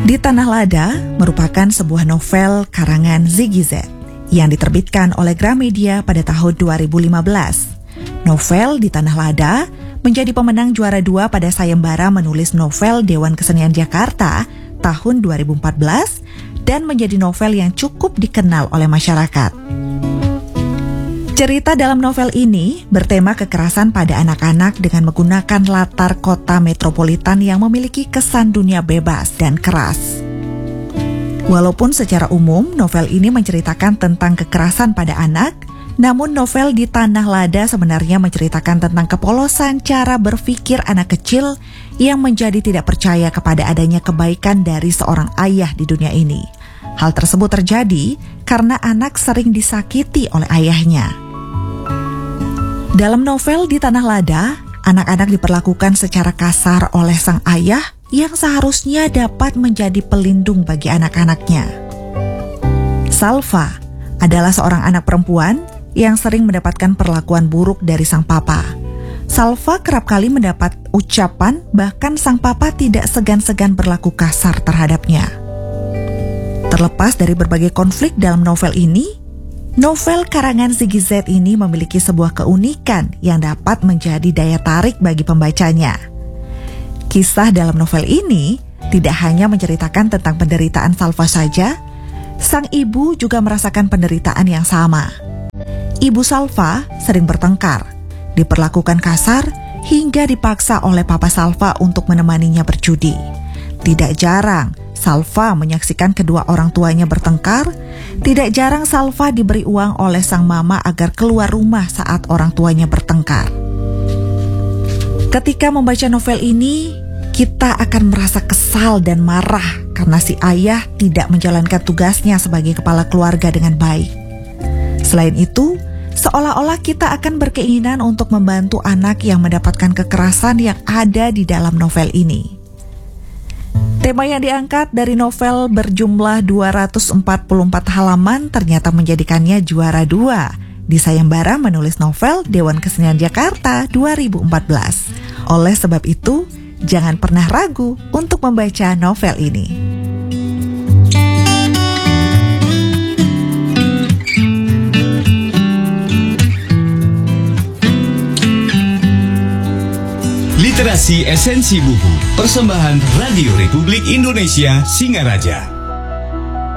Di Tanah Lada merupakan sebuah novel karangan Ziggy Z yang diterbitkan oleh Gramedia pada tahun 2015. Novel Di Tanah Lada menjadi pemenang juara 2 pada sayembara menulis novel Dewan Kesenian Jakarta tahun 2014 dan menjadi novel yang cukup dikenal oleh masyarakat. Cerita dalam novel ini bertema kekerasan pada anak-anak dengan menggunakan latar kota metropolitan yang memiliki kesan dunia bebas dan keras. Walaupun secara umum novel ini menceritakan tentang kekerasan pada anak, namun novel Di Tanah Lada sebenarnya menceritakan tentang kepolosan cara berpikir anak kecil yang menjadi tidak percaya kepada adanya kebaikan dari seorang ayah di dunia ini. Hal tersebut terjadi karena anak sering disakiti oleh ayahnya. Dalam novel Di Tanah Lada, anak-anak diperlakukan secara kasar oleh sang ayah yang seharusnya dapat menjadi pelindung bagi anak-anaknya. Salva adalah seorang anak perempuan yang sering mendapatkan perlakuan buruk dari sang papa. Salva kerap kali mendapat ucapan bahkan sang papa tidak segan-segan berlaku kasar terhadapnya. Terlepas dari berbagai konflik dalam novel ini, novel karangan Ziggy Z ini memiliki sebuah keunikan yang dapat menjadi daya tarik bagi pembacanya. Kisah dalam novel ini tidak hanya menceritakan tentang penderitaan Salva saja, sang ibu juga merasakan penderitaan yang sama. Ibu Salva sering bertengkar, diperlakukan kasar, hingga dipaksa oleh papa Salva untuk menemaninya berjudi. Tidak jarang Salva menyaksikan kedua orang tuanya bertengkar. Tidak jarang Salva diberi uang oleh sang mama agar keluar rumah saat orang tuanya bertengkar. Ketika membaca novel ini, kita akan merasa kesal dan marah karena si ayah tidak menjalankan tugasnya sebagai kepala keluarga dengan baik. Selain itu, seolah-olah kita akan berkeinginan untuk membantu anak yang mendapatkan kekerasan yang ada di dalam novel ini. Tema yang diangkat dari novel berjumlah 244 halaman ternyata menjadikannya juara 2 di sayembara menulis novel Dewan Kesenian Jakarta 2014. Oleh sebab itu, jangan pernah ragu untuk membaca novel ini. Literasi Esensi Buku, persembahan Radio Republik Indonesia Singaraja.